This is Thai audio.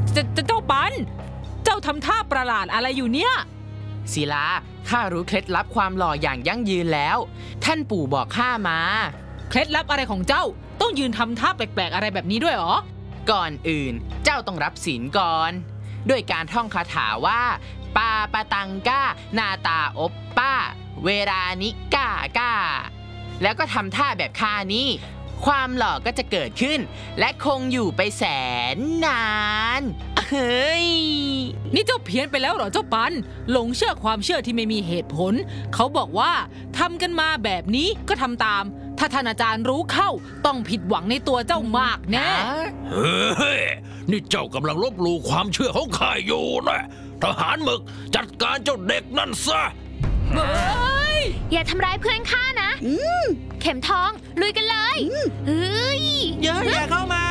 เจ้าปันเจ้าทำท่าประหลาดอะไรอยู่เนี่ยศิลาข้ารู้เคล็ดลับความหล่ออย่างยั่งยืนแล้วท่านปู่บอกข้ามาเคล็ดลับอะไรของเจ้าต้องยืนทำท่าแปลกๆอะไรแบบนี้ด้วยหรอก่อนอื่นเจ้าต้องรับศีลก่อนด้วยการท่องคาถาว่าปาปะตังก้านาตาอบป้าเวรานิก้าก้าแล้วก็ทำท่าแบบข้านี้ความหล่อก็จะเกิดขึ้นและคงอยู่ไปแสนนานเฮ้ยนี่เจ้าเพี้ยนไปแล้วเหรอเจ้าปันหลงเชื่อความเชื่อที่ไม่มีเหตุผลเขาบอกว่าทำกันมาแบบนี้ก็ทำตามถ้าท่านอาจารย์รู้เข้าต้องผิดหวังในตัวเจ้ามากแน่เฮ้ยนี่เจ้ากำลังลบหลู่ความเชื่อของข้าอยู่นะทหารหมึกจัดการเจ้าเด็กนั่นซะอย่าทำร้ายเพื่อนข้านะเข็มทองลุยกันเลยอย่าเข้ามา